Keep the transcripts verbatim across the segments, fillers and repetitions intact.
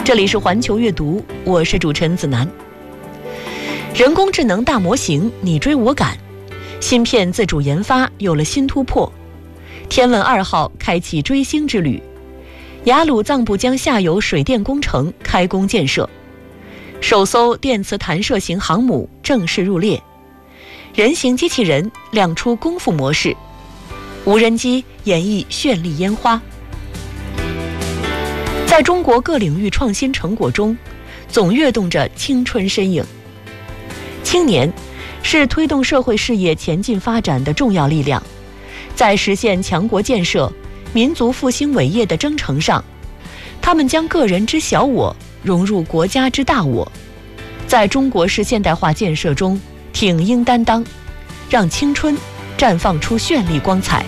这里是环球阅读，我是主持人子楠。人工智能大模型你追我赶，芯片自主研发有了新突破。天问二号开启追星之旅，雅鲁藏布江下游水电工程开工建设，首艘电磁弹射型航母正式入列，人形机器人亮出功夫模式，无人机演绎绚丽烟花。在中国各领域创新成果中，总跃动着青春身影。青年是推动社会事业前进发展的重要力量，在实现强国建设、民族复兴伟业的征程上，他们将个人之小我融入国家之大我，在中国式现代化建设中挺膺担当，让青春绽放出绚丽光彩。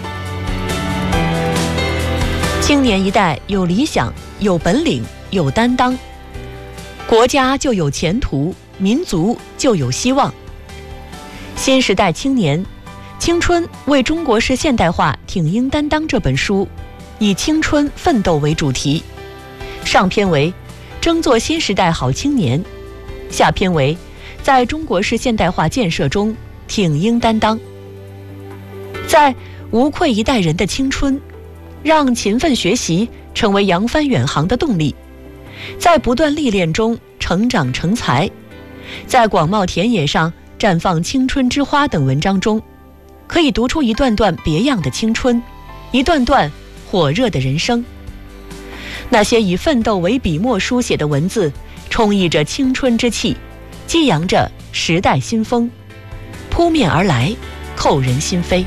青年一代有理想、有本领、有担当，国家就有前途，民族就有希望。新时代青年，青春为中国式现代化挺膺担当这本书，以青春奋斗为主题，上篇为争做新时代好青年，下篇为在中国式现代化建设中挺膺担当。在无愧一代人的青春，让勤奋学习成为扬帆远航的动力，在不断历练中成长成才，在广袤田野上绽放青春之花等文章中，可以读出一段段别样的青春，一段段火热的人生。那些以奋斗为笔墨书写的文字，充溢着青春之气，激扬着时代新风，扑面而来，扣人心扉。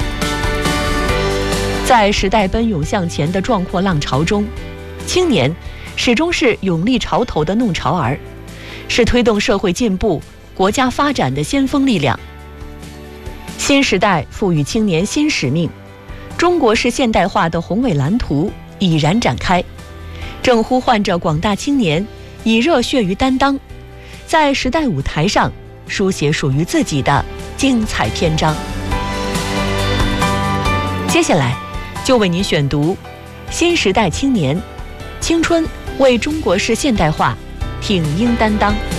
在时代奔涌向前的壮阔浪潮中，青年始终是勇立潮头的弄潮儿，是推动社会进步、国家发展的先锋力量。新时代赋予青年新使命，中国式现代化的宏伟蓝图已然展开，正呼唤着广大青年以热血与担当，在时代舞台上书写属于自己的精彩篇章。接下来就为您选读新时代青年，青春为中国式现代化挺膺担当。